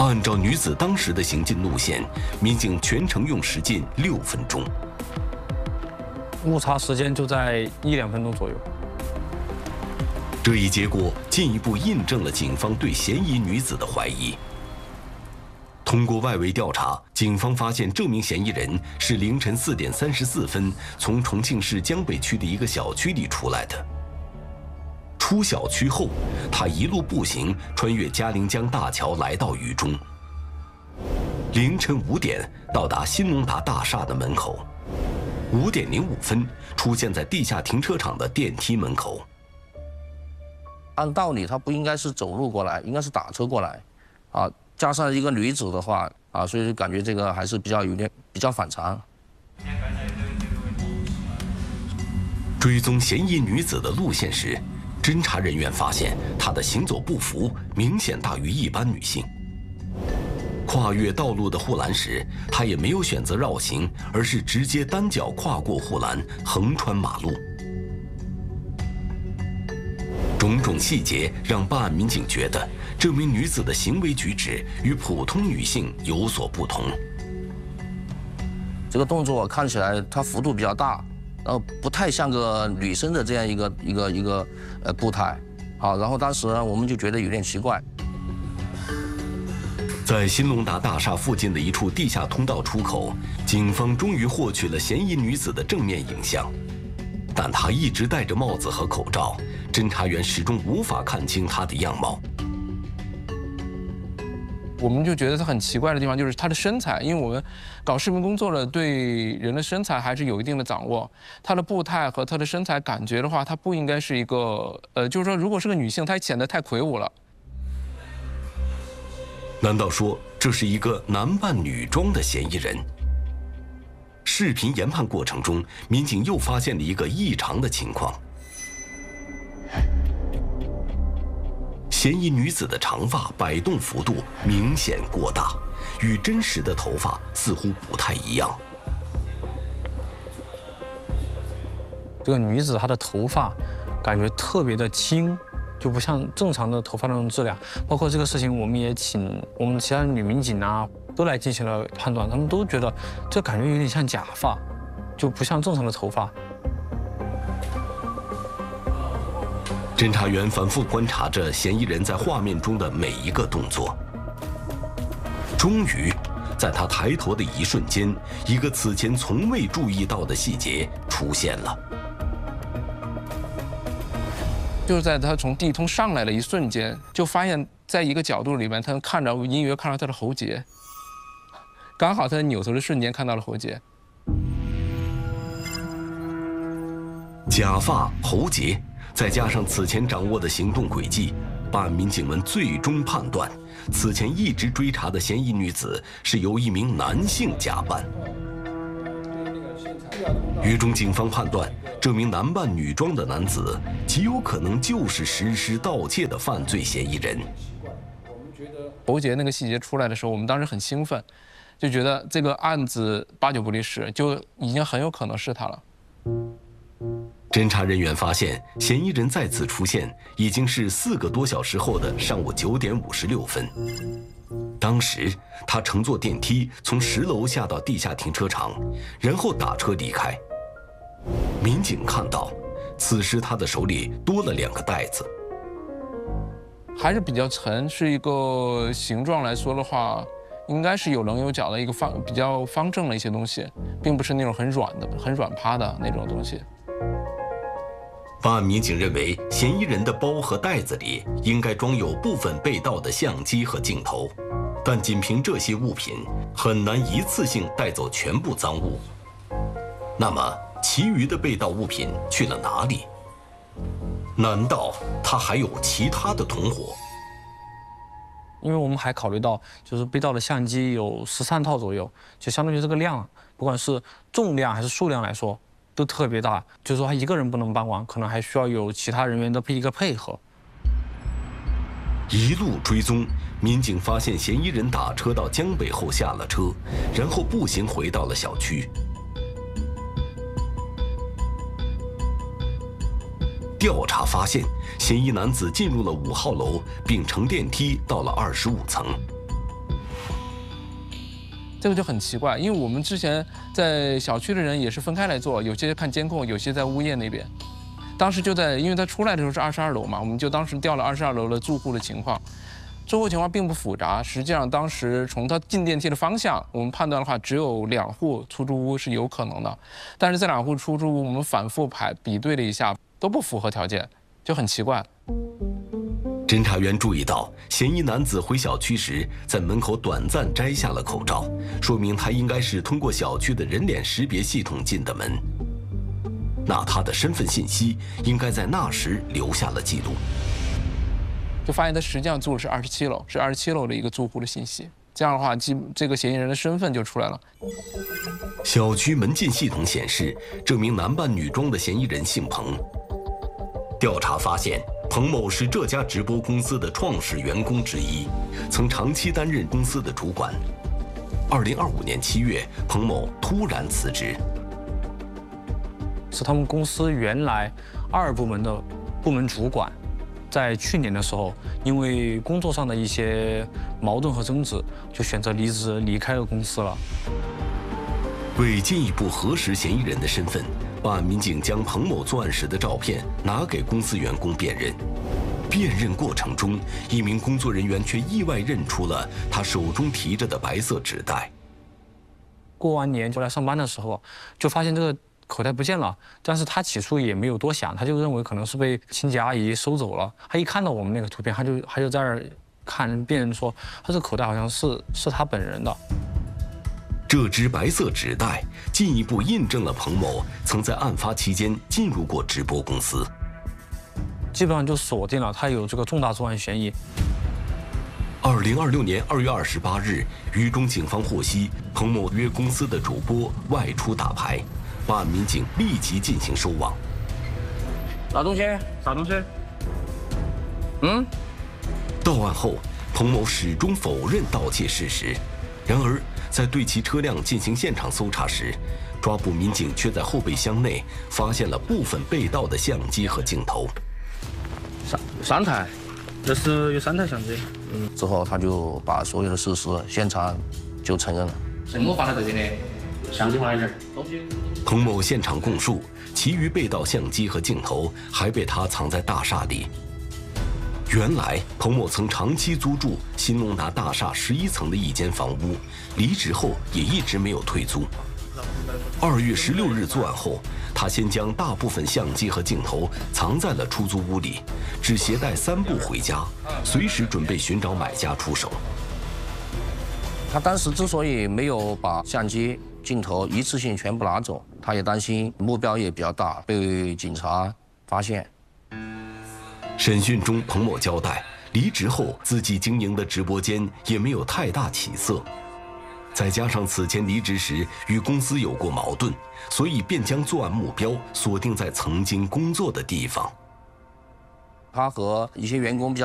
按照女子当时的行进路线，民警全程用时近6分钟， 误差时间就在1-2分钟左右。 这一结果进一步印证了警方对嫌疑女子的怀疑。通过外围调查，警方发现这名嫌疑人是凌晨4点34分从重庆市江北区的一个小区里出来的。出小区后，他一路步行穿越嘉陵江大桥来到渝中。凌晨5点到达新隆达大厦的门口，5点05分出现在地下停车场的电梯门口。 按道理他不应该是走路过来，应该是打车过来，啊。加上一个女子的话啊，所以就感觉这个还是比较反常。 追踪嫌疑女子的路线时，侦查人员发现她的行走步幅明显大于一般女性。跨越道路的护栏时，她也没有选择绕行，而是直接单脚跨过护栏，横穿马路。种种细节让办案民警觉得，这名女子的行为举止与普通女性有所不同。 这个动作看起来它幅度比较大，然后不太像个女生的这样一个步态，好，然后当时呢我们就觉得有点奇怪。 在新隆达大厦附近的一处地下通道出口，警方终于获取了嫌疑女子的正面影像，但她一直戴着帽子和口罩，侦查员始终无法看清她的样貌。 我们就觉得他很奇怪的地方就是他的身材，因为我们搞视频工作的对人的身材还是有一定的掌握。他的步态和他的身材感觉的话，他不应该是一个就是说，如果是个女性，她显得太魁梧了。 难道说这是一个男扮女装的嫌疑人？视频研判过程中，民警又发现了一个异常的情况。嫌疑女子的长发摆动幅度明显过大，与真实的头发似乎不太一样。 这个女子她的头发感觉特别的轻，就不像正常的头发那种质量。包括这个事情，我们也请我们其他女民警啊都来进行了判断，他们都觉得这感觉有点像假发，就不像正常的头发。 侦查员反复观察着嫌疑人在画面中的每一个动作，终于，在他抬头的一瞬间，一个此前从未注意到的细节出现了。 就是在他从地通上来的一瞬间，就发现在一个角度里面，他能看着隐约看到他的喉结，刚好他在扭头的瞬间看到了喉结。 假发、喉结。再加上此前掌握的行动轨迹，办案民警们最终判断，此前一直追查的嫌疑女子是由一名男性假扮。渝中警方判断，这名男扮女装的男子极有可能就是实施盗窃的犯罪嫌疑人。 喉结那个细节出来的时候，我们当时很兴奋，就觉得这个案子8、9不离10，就已经很有可能是他了。 侦查人员发现，嫌疑人再次出现已经是4个多小时后的上午9点56分。当时他乘坐电梯从10楼下到地下停车场，然后打车离开。民警看到，此时他的手里多了2个袋子， 还是比较沉，是一个形状来说的话，应该是有棱有角的一个比较方正的一些东西，并不是那种很软的、很软趴的那种东西。 办案民警认为，嫌疑人的包和袋子里应该装有部分被盗的相机和镜头，但仅凭这些物品很难一次性带走全部赃物。那么，其余的被盗物品去了哪里？难道他还有其他的同伙？ 因为我们还考虑到，就是被盗的相机有13套左右，就相当于这个量，不管是重量还是数量来说，都特别大。就是说他一个人不能办完，可能还需要有其他人员的一个配合。 一路追踪，民警发现嫌疑人打车到江北后下了车，然后步行回到了小区。调查发现，嫌疑男子进入了5号楼，并乘电梯到了25层。 这个就很奇怪，因为我们之前在小区的人也是分开来做，有些看监控，有些在物业那边。当时就在，因为他出来的时候是22楼嘛，我们就当时调了22楼的住户的情况。住户情况并不复杂，实际上当时从他进电梯的方向，我们判断的话，只有2户出租屋是有可能的。但是这2户出租屋，我们反复比对了一下，都不符合条件，就很奇怪。 侦查员注意到，嫌疑男子回小区时在门口短暂摘下了口罩，说明他应该是通过小区的人脸识别系统进的门。那他的身份信息应该在那时留下了记录。 就发现他实际上住的是27楼，是27楼的一个住户的信息。这样的话，这个嫌疑人的身份就出来了。 小区门禁系统显示，这名男扮女装的嫌疑人姓彭。调查发现，彭某是这家直播公司的创始员工之一，曾长期担任公司的主管。2025年7月，彭某突然辞职。 是他们公司原来2部门的部门主管，在去年的时候，因为工作上的一些矛盾和争执，就选择离职离开了公司了。 为进一步核实嫌疑人的身份，办案民警将彭某作案时的照片拿给公司员工辨认。辨认过程中，一名工作人员却意外认出了他手中提着的白色纸袋。 过完年过来上班的时候，就发现这个口袋不见了，但是他起初也没有多想，他就认为可能是被清洁阿姨收走了。他一看到我们那个图片，他就在那儿看辨认说，他这口袋好像是他本人的。 这只白色纸袋进一步印证了彭某曾在案发期间进入过直播公司， 基本上就锁定了他有这个重大作案嫌疑。 2026年2月28日，渝中警方获悉彭某约公司的主播外出打牌，办案民警立即进行收网。 拿东西？ 啥东西？ 到案后，彭某始终否认盗窃事实。然而，在对其车辆进行现场搜查时，抓捕民警却在后备箱内发现了部分被盗的相机和镜头。 三台， 这是有3台相机。 之后他就把所有的事实现场就承认了。 什么放在这边的？相机放在这儿。 彭某现场供述，其余被盗相机和镜头还被他藏在大厦里。原来，彭某曾长期租住新隆达大厦11层的一间房屋，离职后也一直没有退租。2月16日作案后，他先将大部分相机和镜头藏在了出租屋里，只携带3部回家，随时准备寻找买家出手。 他当时之所以没有把相机、镜头一次性全部拿走，他也担心目标也比较大，被警察发现。 审讯中，彭某交代，离职后自己经营的直播间也没有太大起色，再加上此前离职时与公司有过矛盾，所以便将作案目标锁定在曾经工作的地方。 他和一些员工比较